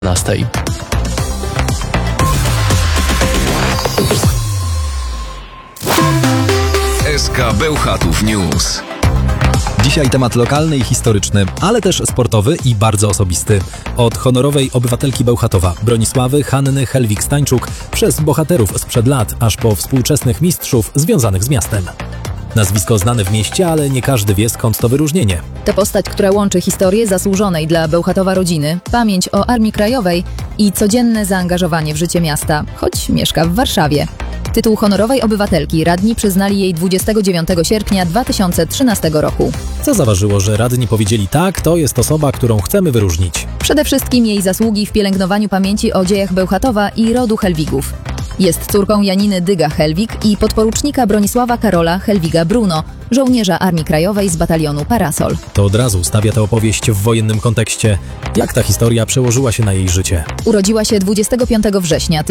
12. SK Bełchatów News. Dzisiaj temat lokalny i historyczny, ale też sportowy i bardzo osobisty. Od honorowej obywatelki Bełchatowa, Bronisławy Hanny Helwig-Stańczuk, przez bohaterów sprzed lat, aż po współczesnych mistrzów związanych z miastem. Nazwisko znane w mieście, ale nie każdy wie, skąd to wyróżnienie. To postać, która łączy historię zasłużonej dla Bełchatowa rodziny, pamięć o Armii Krajowej i codzienne zaangażowanie w życie miasta, choć mieszka w Warszawie. Tytuł honorowej obywatelki radni przyznali jej 29 sierpnia 2013 roku. Co zaważyło, że radni powiedzieli tak, to jest osoba, którą chcemy wyróżnić? Przede wszystkim jej zasługi w pielęgnowaniu pamięci o dziejach Bełchatowa i rodu Helwigów. Jest córką Janiny Dyga-Helwig i podporucznika Bronisława Karola Helwiga-Bruno, żołnierza Armii Krajowej z batalionu Parasol. To od razu stawia tę opowieść w wojennym kontekście. Jak ta historia przełożyła się na jej życie? Urodziła się 25 września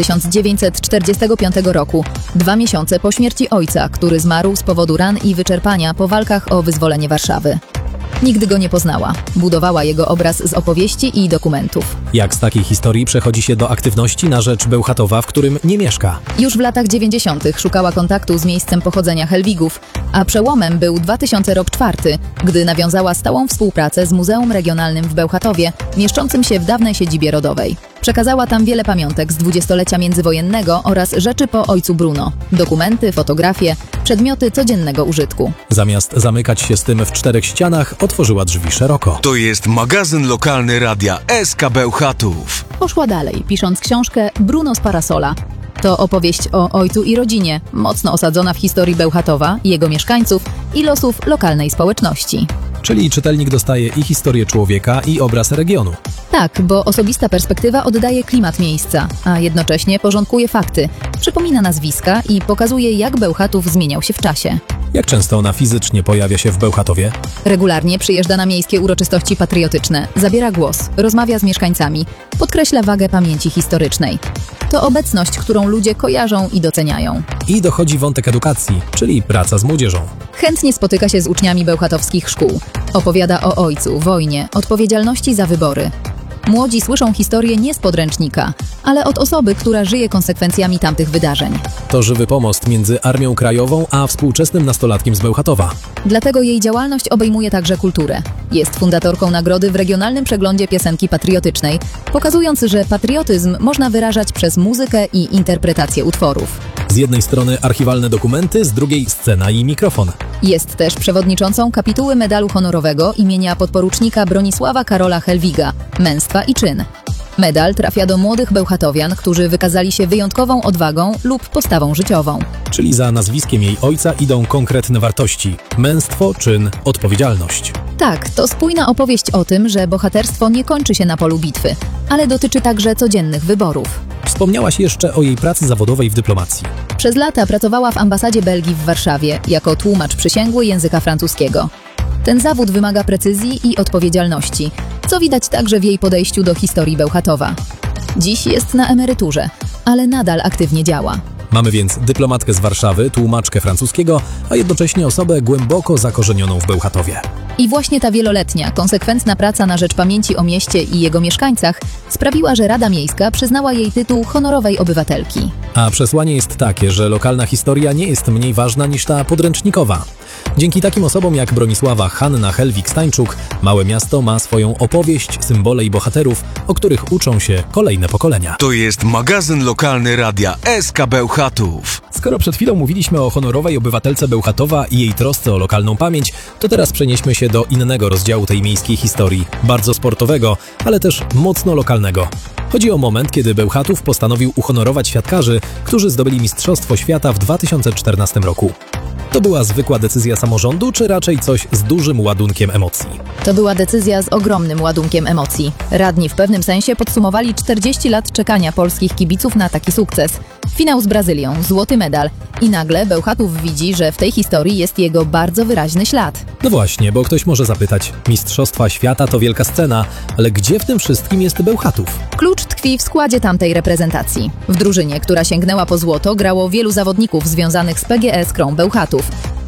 1945 roku, 2 miesiące po śmierci ojca, który zmarł z powodu ran i wyczerpania po walkach o wyzwolenie Warszawy. Nigdy go nie poznała. Budowała jego obraz z opowieści i dokumentów. Jak z takiej historii przechodzi się do aktywności na rzecz Bełchatowa, w którym nie mieszka? Już w latach 90. szukała kontaktu z miejscem pochodzenia Helwigów, a przełomem był 2004, gdy nawiązała stałą współpracę z Muzeum Regionalnym w Bełchatowie, mieszczącym się w dawnej siedzibie rodowej. Przekazała tam wiele pamiątek z dwudziestolecia międzywojennego oraz rzeczy po ojcu Bruno. Dokumenty, fotografie, przedmioty codziennego użytku. Zamiast zamykać się z tym w 4 ścianach, otworzyła drzwi szeroko. To jest magazyn lokalny radia SK Bełchatów. Poszła dalej, pisząc książkę Bruno z Parasola. To opowieść o ojcu i rodzinie, mocno osadzona w historii Bełchatowa, jego mieszkańców i losów lokalnej społeczności. Czyli czytelnik dostaje i historię człowieka, i obraz regionu. Tak, bo osobista perspektywa oddaje klimat miejsca, a jednocześnie porządkuje fakty, przypomina nazwiska i pokazuje, jak Bełchatów zmieniał się w czasie. Jak często ona fizycznie pojawia się w Bełchatowie? Regularnie przyjeżdża na miejskie uroczystości patriotyczne, zabiera głos, rozmawia z mieszkańcami, podkreśla wagę pamięci historycznej. To obecność, którą ludzie kojarzą i doceniają. I dochodzi wątek edukacji, czyli praca z młodzieżą. Chętnie spotyka się z uczniami bełchatowskich szkół. Opowiada o ojcu, wojnie, odpowiedzialności za wybory. Młodzi słyszą historię nie z podręcznika, ale od osoby, która żyje konsekwencjami tamtych wydarzeń. To żywy pomost między Armią Krajową a współczesnym nastolatkiem z Bełchatowa. Dlatego jej działalność obejmuje także kulturę. Jest fundatorką nagrody w Regionalnym Przeglądzie Piosenki Patriotycznej, pokazując, że patriotyzm można wyrażać przez muzykę i interpretację utworów. Z jednej strony archiwalne dokumenty, z drugiej scena i mikrofon. Jest też przewodniczącą kapituły medalu honorowego imienia podporucznika Bronisława Karola Helwiga, Męstwa i Czyn. Medal trafia do młodych bełchatowian, którzy wykazali się wyjątkową odwagą lub postawą życiową. Czyli za nazwiskiem jej ojca idą konkretne wartości: męstwo, czyn, odpowiedzialność. Tak, to spójna opowieść o tym, że bohaterstwo nie kończy się na polu bitwy, ale dotyczy także codziennych wyborów. Wspomniałaś jeszcze o jej pracy zawodowej w dyplomacji. Przez lata pracowała w ambasadzie Belgii w Warszawie jako tłumacz przysięgły języka francuskiego. Ten zawód wymaga precyzji i odpowiedzialności, co widać także w jej podejściu do historii Bełchatowa. Dziś jest na emeryturze, ale nadal aktywnie działa. Mamy więc dyplomatkę z Warszawy, tłumaczkę francuskiego, a jednocześnie osobę głęboko zakorzenioną w Bełchatowie. I właśnie ta wieloletnia, konsekwentna praca na rzecz pamięci o mieście i jego mieszkańcach sprawiła, że Rada Miejska przyznała jej tytuł honorowej obywatelki. A przesłanie jest takie, że lokalna historia nie jest mniej ważna niż ta podręcznikowa. Dzięki takim osobom jak Bronisława Hanna Helwig-Stańczuk małe miasto ma swoją opowieść, symbole i bohaterów, o których uczą się kolejne pokolenia. To jest magazyn lokalny radia SK Bełchatów. Skoro przed chwilą mówiliśmy o honorowej obywatelce Bełchatowa i jej trosce o lokalną pamięć, to teraz przenieśmy się do innego rozdziału tej miejskiej historii, bardzo sportowego, ale też mocno lokalnego. Chodzi o moment, kiedy Bełchatów postanowił uhonorować siatkarzy, którzy zdobyli Mistrzostwo Świata w 2014 roku. To była zwykła decyzja samorządu, czy raczej coś z dużym ładunkiem emocji? To była decyzja z ogromnym ładunkiem emocji. Radni w pewnym sensie podsumowali 40 lat czekania polskich kibiców na taki sukces. Finał z Brazylią, złoty medal i nagle Bełchatów widzi, że w tej historii jest jego bardzo wyraźny ślad. No właśnie, bo ktoś może zapytać, Mistrzostwa Świata to wielka scena, ale gdzie w tym wszystkim jest Bełchatów? Klucz tkwi w składzie tamtej reprezentacji. W drużynie, która sięgnęła po złoto, grało wielu zawodników związanych z PGE Skrom Bełchatów.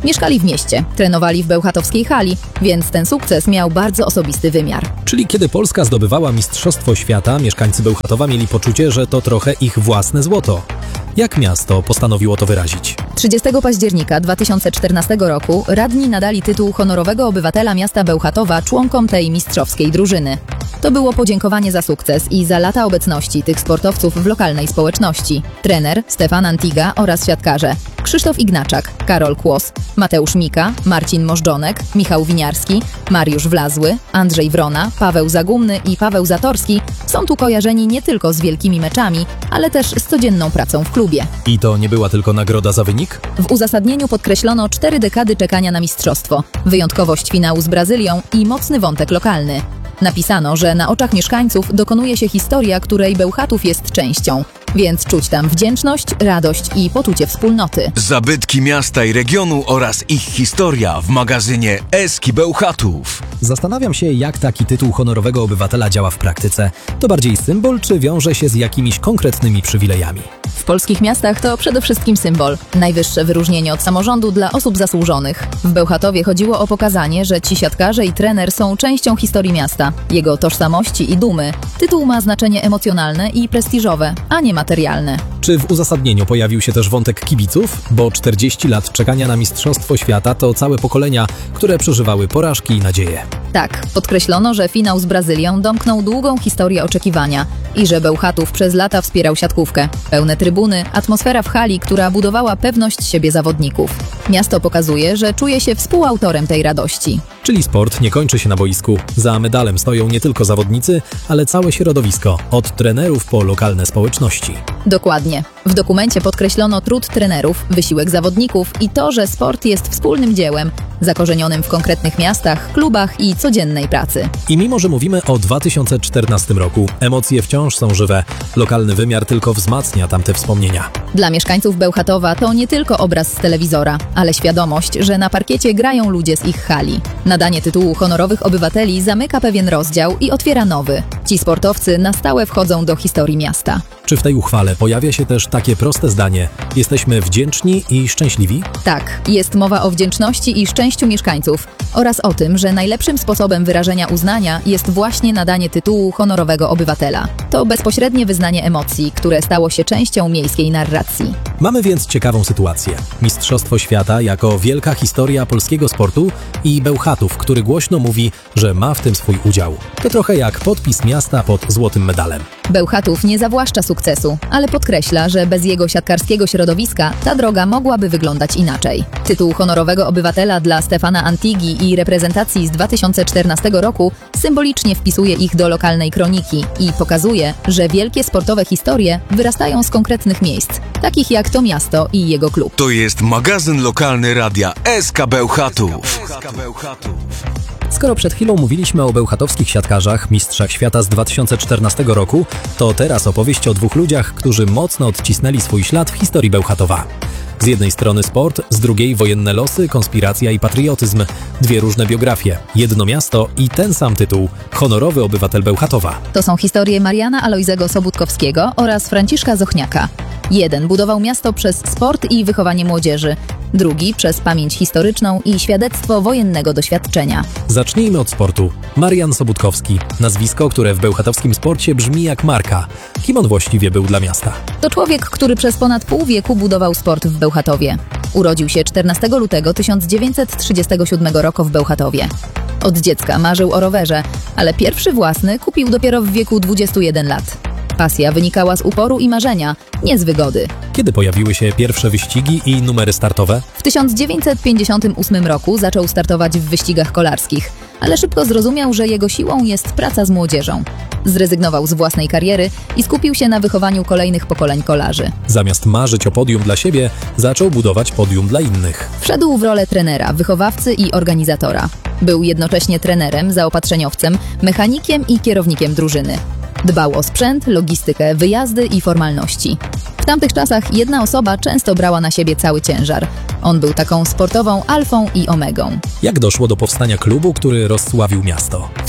Mieszkali w mieście, trenowali w bełchatowskiej hali, więc ten sukces miał bardzo osobisty wymiar. Czyli kiedy Polska zdobywała Mistrzostwo Świata, mieszkańcy Bełchatowa mieli poczucie, że to trochę ich własne złoto. Jak miasto postanowiło to wyrazić? 30 października 2014 roku radni nadali tytuł honorowego obywatela miasta Bełchatowa członkom tej mistrzowskiej drużyny. To było podziękowanie za sukces i za lata obecności tych sportowców w lokalnej społeczności. Trener Stefan Antiga oraz siatkarze Krzysztof Ignaczak, Karol Kłos, Mateusz Mika, Marcin Możdżonek, Michał Winiarski, Mariusz Wlazły, Andrzej Wrona, Paweł Zagumny i Paweł Zatorski są tu kojarzeni nie tylko z wielkimi meczami, ale też z codzienną pracą w klubie. I to nie była tylko nagroda za wynik? W uzasadnieniu podkreślono 4 dekady czekania na mistrzostwo, wyjątkowość finału z Brazylią i mocny wątek lokalny. Napisano, że na oczach mieszkańców dokonuje się historia, której Bełchatów jest częścią, więc czuć tam wdzięczność, radość i poczucie wspólnoty. Zabytki miasta i regionu oraz ich historia w magazynie Eski Bełchatów. Zastanawiam się, jak taki tytuł honorowego obywatela działa w praktyce. To bardziej symbol, czy wiąże się z jakimiś konkretnymi przywilejami? W polskich miastach to przede wszystkim symbol. Najwyższe wyróżnienie od samorządu dla osób zasłużonych. W Bełchatowie chodziło o pokazanie, że ci siatkarze i trener są częścią historii miasta, jego tożsamości i dumy. Tytuł ma znaczenie emocjonalne i prestiżowe, a nie materialne. Czy w uzasadnieniu pojawił się też wątek kibiców? Bo 40 lat czekania na Mistrzostwo Świata to całe pokolenia, które przeżywały porażki i nadzieje. Tak, podkreślono, że finał z Brazylią domknął długą historię oczekiwania i że Bełchatów przez lata wspierał siatkówkę. Pełne trybuny, atmosfera w hali, która budowała pewność siebie zawodników. Miasto pokazuje, że czuje się współautorem tej radości. Czyli sport nie kończy się na boisku. Za medalem stoją nie tylko zawodnicy, ale całe środowisko, od trenerów po lokalne społeczności. Dokładnie. W dokumencie podkreślono trud trenerów, wysiłek zawodników i to, że sport jest wspólnym dziełem, zakorzenionym w konkretnych miastach, klubach i codziennej pracy. I mimo, że mówimy o 2014 roku, emocje wciąż są żywe. Lokalny wymiar tylko wzmacnia tamte wspomnienia. Dla mieszkańców Bełchatowa to nie tylko obraz z telewizora, ale świadomość, że na parkiecie grają ludzie z ich hali. Nadanie tytułu honorowych obywateli zamyka pewien rozdział i otwiera nowy. Ci sportowcy na stałe wchodzą do historii miasta. Czy w tej uchwale pojawia się też takie proste zdanie: jesteśmy wdzięczni i szczęśliwi? Tak, jest mowa o wdzięczności i szczęściu mieszkańców oraz o tym, że najlepszym sposobem wyrażenia uznania jest właśnie nadanie tytułu honorowego obywatela. To bezpośrednie wyznanie emocji, które stało się częścią miejskiej narracji. Mamy więc ciekawą sytuację. Mistrzostwo Świata jako wielka historia polskiego sportu i Bełchatów, który głośno mówi, że ma w tym swój udział. To trochę jak podpis miasta pod złotym medalem. Bełchatów nie zawłaszcza sukcesu, ale podkreśla, że bez jego siatkarskiego środowiska ta droga mogłaby wyglądać inaczej. Tytuł honorowego obywatela dla Stefana Antigi i reprezentacji z 2014 roku symbolicznie wpisuje ich do lokalnej kroniki i pokazuje, że wielkie sportowe historie wyrastają z konkretnych miejsc, takich jak to miasto i jego klub. To jest magazyn lokalny radia Eska Bełchatów. Skoro przed chwilą mówiliśmy o bełchatowskich siatkarzach, mistrzach świata z 2014 roku, to teraz opowieść o 2 ludziach, którzy mocno odcisnęli swój ślad w historii Bełchatowa. Z jednej strony sport, z drugiej wojenne losy, konspiracja i patriotyzm. 2 różne biografie, jedno miasto i ten sam tytuł – honorowy obywatel Bełchatowa. To są historie Mariana Alojzego Sobutkowskiego oraz Franciszka Zochniaka. Jeden budował miasto przez sport i wychowanie młodzieży, drugi przez pamięć historyczną i świadectwo wojennego doświadczenia. Zacznijmy od sportu. Marian Sobutkowski. Nazwisko, które w bełchatowskim sporcie brzmi jak marka. Kim on właściwie był dla miasta? To człowiek, który przez ponad pół wieku budował sport w Bełchatowie. Urodził się 14 lutego 1937 roku w Bełchatowie. Od dziecka marzył o rowerze, ale pierwszy własny kupił dopiero w wieku 21 lat. Pasja wynikała z uporu i marzenia, nie z wygody. Kiedy pojawiły się pierwsze wyścigi i numery startowe? W 1958 roku zaczął startować w wyścigach kolarskich, ale szybko zrozumiał, że jego siłą jest praca z młodzieżą. Zrezygnował z własnej kariery i skupił się na wychowaniu kolejnych pokoleń kolarzy. Zamiast marzyć o podium dla siebie, zaczął budować podium dla innych. Wszedł w rolę trenera, wychowawcy i organizatora. Był jednocześnie trenerem, zaopatrzeniowcem, mechanikiem i kierownikiem drużyny. Dbał o sprzęt, logistykę, wyjazdy i formalności. W tamtych czasach jedna osoba często brała na siebie cały ciężar. On był taką sportową alfą i omegą. Jak doszło do powstania klubu, który rozsławił miasto? W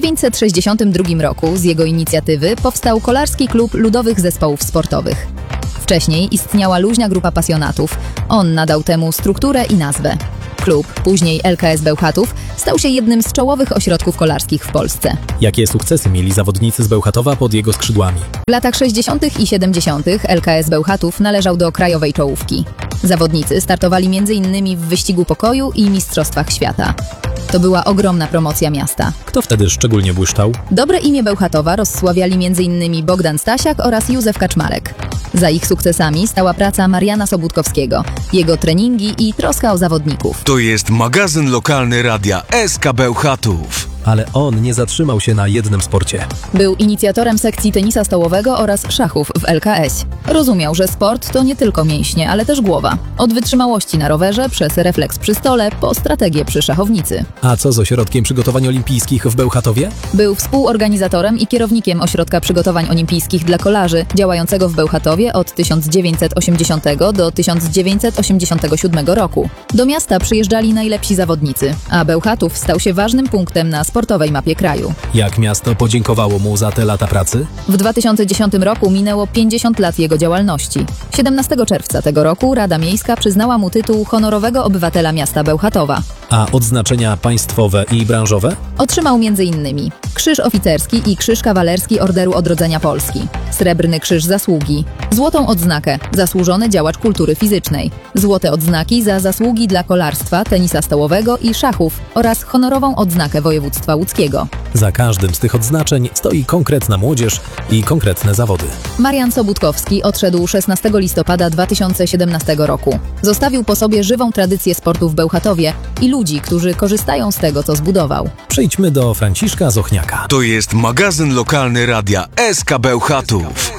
1962 roku z jego inicjatywy powstał Kolarski Klub Ludowych Zespołów Sportowych. Wcześniej istniała luźna grupa pasjonatów. On nadał temu strukturę i nazwę. Klub, później LKS Bełchatów, stał się jednym z czołowych ośrodków kolarskich w Polsce. Jakie sukcesy mieli zawodnicy z Bełchatowa pod jego skrzydłami? W latach 60. i 70. LKS Bełchatów należał do krajowej czołówki. Zawodnicy startowali m.in. w wyścigu pokoju i mistrzostwach świata. To była ogromna promocja miasta. Kto wtedy szczególnie błyszczał? Dobre imię Bełchatowa rozsławiali m.in. Bogdan Stasiak oraz Józef Kaczmarek. Za ich sukcesami stała praca Mariana Sobudkowskiego, jego treningi i troska o zawodników. To jest magazyn lokalny radia SK Bełchatów. Ale on nie zatrzymał się na jednym sporcie. Był inicjatorem sekcji tenisa stołowego oraz szachów w LKS. Rozumiał, że sport to nie tylko mięśnie, ale też głowa. Od wytrzymałości na rowerze, przez refleks przy stole, po strategię przy szachownicy. A co z ośrodkiem przygotowań olimpijskich w Bełchatowie? Był współorganizatorem i kierownikiem Ośrodka Przygotowań Olimpijskich dla Kolarzy, działającego w Bełchatowie od 1980 do 1987 roku. Do miasta przyjeżdżali najlepsi zawodnicy, a Bełchatów stał się ważnym punktem na sportowej mapie kraju. Jak miasto podziękowało mu za te lata pracy? W 2010 roku minęło 50 lat jego działalności. 17 czerwca tego roku Rada Miejska przyznała mu tytuł honorowego obywatela miasta Bełchatowa. A odznaczenia państwowe i branżowe? Otrzymał m.in. Krzyż Oficerski i Krzyż Kawalerski Orderu Odrodzenia Polski, Srebrny Krzyż Zasługi, Złotą Odznakę Zasłużony Działacz Kultury Fizycznej, Złote Odznaki za zasługi dla kolarstwa, tenisa stołowego i szachów oraz honorową odznakę województwa łódzkiego. Za każdym z tych odznaczeń stoi konkretna młodzież i konkretne zawody. Marian Sobudkowski odszedł 16 listopada 2017 roku. Zostawił po sobie żywą tradycję sportu w Bełchatowie i ludzi, którzy korzystają z tego, co zbudował. Przejdźmy do Franciszka Zochniaka. To jest magazyn lokalny radia SK Bełchatów.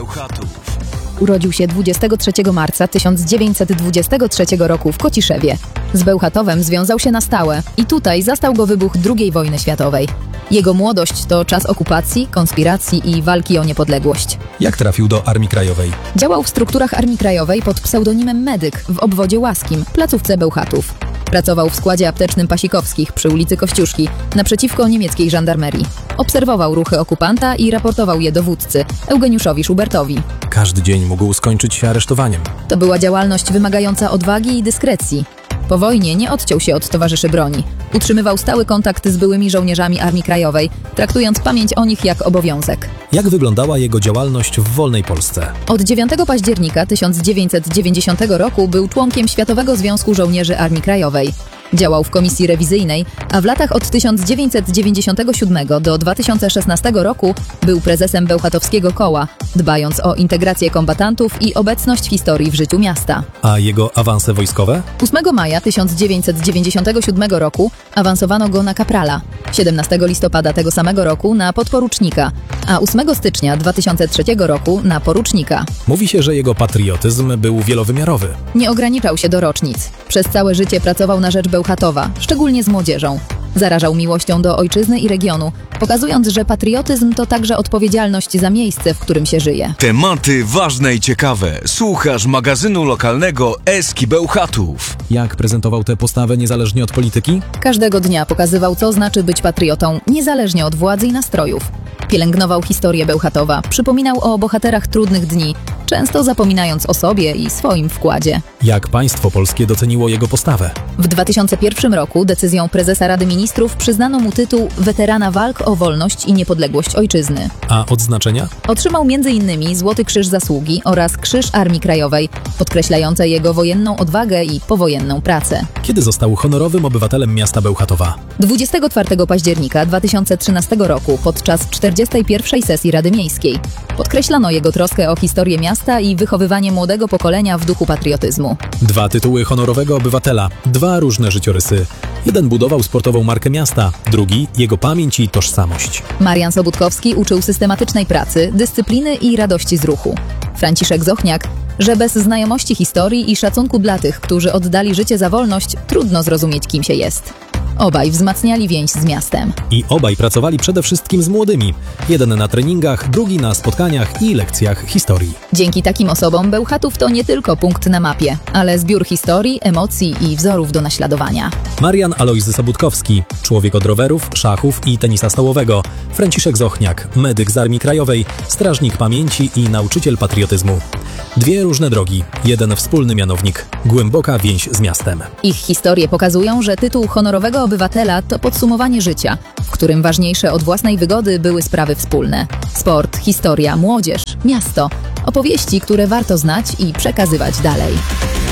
Urodził się 23 marca 1923 roku w Kociszewie. Z Bełchatowem związał się na stałe i tutaj zastał go wybuch II wojny światowej. Jego młodość to czas okupacji, konspiracji i walki o niepodległość. Jak trafił do Armii Krajowej? Działał w strukturach Armii Krajowej pod pseudonimem Medyk w obwodzie łaskim, placówce Bełchatów. Pracował w składzie aptecznym Pasikowskich przy ulicy Kościuszki, naprzeciwko niemieckiej żandarmerii. Obserwował ruchy okupanta i raportował je dowódcy, Eugeniuszowi Schubertowi. Każdy dzień mógł skończyć się aresztowaniem. To była działalność wymagająca odwagi i dyskrecji. Po wojnie nie odciął się od towarzyszy broni. Utrzymywał stały kontakt z byłymi żołnierzami Armii Krajowej, traktując pamięć o nich jak obowiązek. Jak wyglądała jego działalność w wolnej Polsce? Od 9 października 1990 roku był członkiem Światowego Związku Żołnierzy Armii Krajowej. Działał w komisji rewizyjnej, a w latach od 1997 do 2016 roku był prezesem Bełchatowskiego Koła, dbając o integrację kombatantów i obecność historii w życiu miasta. A jego awanse wojskowe? 8 maja 1997 roku awansowano go na kaprala, 17 listopada tego samego roku na podporucznika, a 8 stycznia 2003 roku na porucznika. Mówi się, że jego patriotyzm był wielowymiarowy. Nie ograniczał się do rocznic. Przez całe życie pracował na rzecz Bełchatowa, szczególnie z młodzieżą. Zarażał miłością do ojczyzny i regionu, pokazując, że patriotyzm to także odpowiedzialność za miejsce, w którym się żyje. Tematy ważne i ciekawe. Słuchasz magazynu lokalnego SK Bełchatów. Jak prezentował tę postawę niezależnie od polityki? Każdego dnia pokazywał, co znaczy być patriotą, niezależnie od władzy i nastrojów. Pielęgnował historię Bełchatowa, przypominał o bohaterach trudnych dni, często zapominając o sobie i swoim wkładzie. Jak państwo polskie doceniło jego postawę? W 2001 roku decyzją prezesa Rady Ministrów przyznano mu tytuł weterana walk o wolność i niepodległość ojczyzny. A odznaczenia? Otrzymał m.in. Złoty Krzyż Zasługi oraz Krzyż Armii Krajowej, podkreślające jego wojenną odwagę i powojenną pracę. Kiedy został honorowym obywatelem miasta Bełchatowa? 24 października 2013 roku podczas 41. sesji Rady Miejskiej. Podkreślano jego troskę o historię miasta i wychowywanie młodego pokolenia w duchu patriotyzmu. 2 tytuły honorowego obywatela, 2 różne życiorysy. Jeden budował sportową markę miasta, drugi jego pamięć i tożsamość. Marian Sobudkowski uczył systematycznej pracy, dyscypliny i radości z ruchu. Franciszek Zochniak, że bez znajomości historii i szacunku dla tych, którzy oddali życie za wolność, trudno zrozumieć, kim się jest. Obaj wzmacniali więź z miastem. I obaj pracowali przede wszystkim z młodymi. Jeden na treningach, drugi na spotkaniach i lekcjach historii. Dzięki takim osobom Bełchatów to nie tylko punkt na mapie, ale zbiór historii, emocji i wzorów do naśladowania. Marian Alojzy Sobudkowski, człowiek od rowerów, szachów i tenisa stołowego. Franciszek Zochniak, medyk z Armii Krajowej, strażnik pamięci i nauczyciel patriotyzmu. Dwie różne drogi, jeden wspólny mianownik, głęboka więź z miastem. Ich historie pokazują, że tytuł honorowego obywatela to podsumowanie życia, w którym ważniejsze od własnej wygody były sprawy wspólne. Sport, historia, młodzież, miasto. Opowieści, które warto znać i przekazywać dalej.